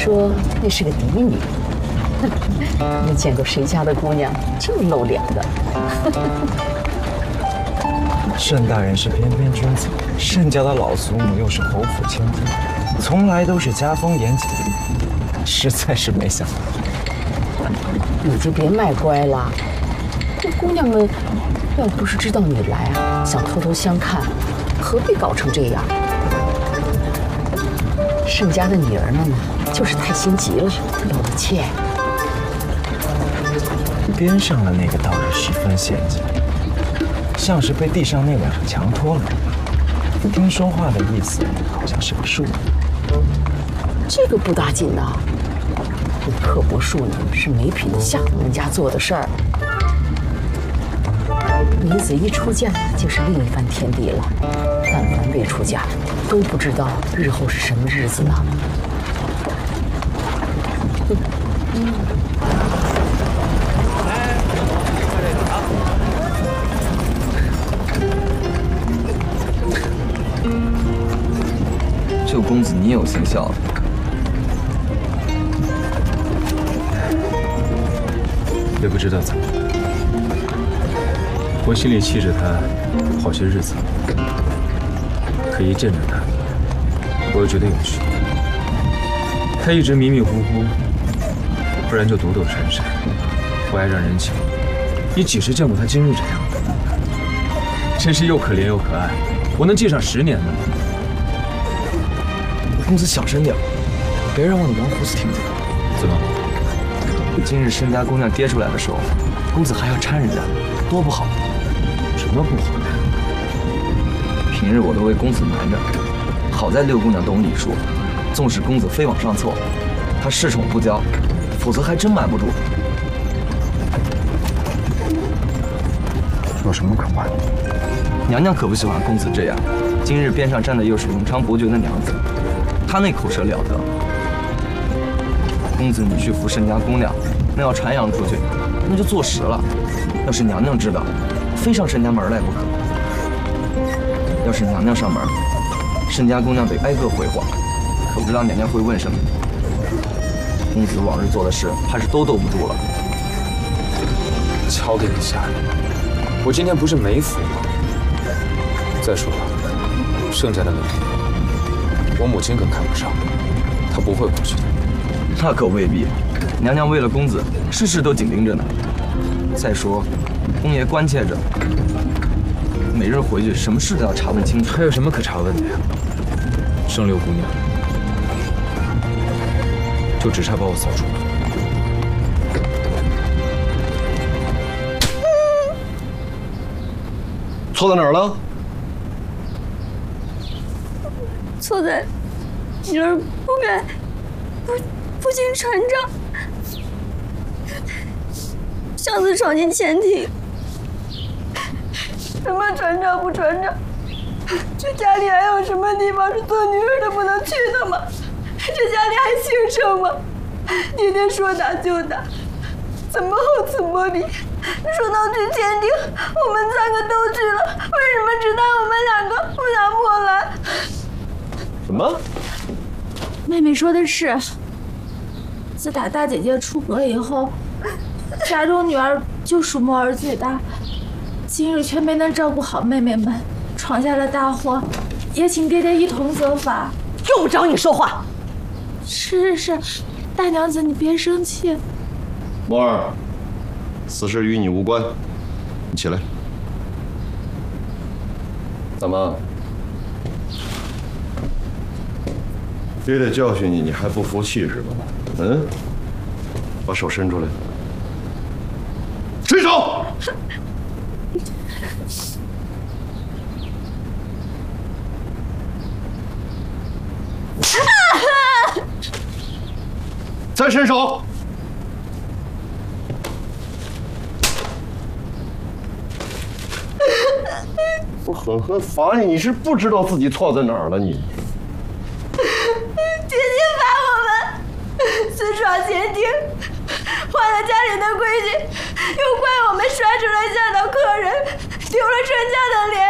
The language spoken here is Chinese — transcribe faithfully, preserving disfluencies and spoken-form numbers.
说那是个嫡女。没见过谁家的姑娘这么露脸的。 盛大人是翩翩君子，盛家的老祖母又是侯府千金，从来都是家风严谨，实在是没想到。 你就别卖乖了，这姑娘们要不是知道你来啊，想偷偷相看，何必搞成这样？盛家的女儿们呢，就是太心急了，露了怯。 边上的那个倒是十分陷阱，像是被地上那两个强拖了。听说话的意思好像是个庶女。 这个不打紧呐，这刻薄庶女是没品下等人家做的事儿。女子一出嫁就是另一番天地了，但凡未出嫁，都不知道日后是什么日子呢。嗯。 舅公子，你有行孝了。 也不知道怎么，我心里气着他好些日子了，可一见着他，我又觉得有趣。他一直迷迷糊糊，不然就躲躲闪闪，不爱让人瞧。你几时见过他今日这样的？真是又可怜又可爱，我能记上十年呢。 公子小声点，别让我的王胡子听见。 怎么？ 今日盛家姑娘跌出来的时候，公子还要搀人家，多不好。 什么不好？ 平日我都为公子瞒着，好在六姑娘懂礼数，纵使公子非往上凑，她恃宠不骄，否则还真瞒不住。 有什么可瞒的？ 娘娘可不喜欢公子这样。今日边上站的又是永昌伯爵的娘子，她那口舌了得。公子你去扶盛家姑娘，那要传扬出去，那就坐实了。要是娘娘知道，非上盛家门来不可。要是娘娘上门，盛家姑娘得挨个回话，可不知道娘娘会问什么。公子往日做的事，怕是都兜不住了。 瞧给你吓的！我今天不是没福吗？再说了，盛家的问题，我母亲可看不上，她不会过去的。 那可未必，娘娘为了公子，事事都紧盯着呢。再说，公爷关切着，每日回去，什么事都要查问清楚。 还有什么可查问的呀？盛六姑娘，就只差把我扫除了。 错在哪儿了？ 错在女儿不该不不经传召，擅自闯进前庭。什么传召不传召？这家里还有什么地方是做女儿的不能去的吗？这家里还兴盛吗？爹爹说打就打，怎么厚此薄彼？说到去前庭，我们三个都去了，为什么只带我们两个不想破来？ 什么？ 妹妹说的是，自打大姐姐出阁以后，家中女儿就属墨儿最大，今日却没能照顾好妹妹们，闯下了大祸，也请爹爹一同责罚。 用不着你说话。 是是是，大娘子你别生气。 墨儿，此事与你无关，你起来。怎么？爹爹教训你，你还不服气是吧？嗯，把手伸出来，伸手！再伸手！我狠狠罚你，你是不知道自己错在哪儿了你。 姐姐罚我们私闯前庭，坏了家里的规矩，又怪我们摔出来吓到客人，丢了盛家的脸。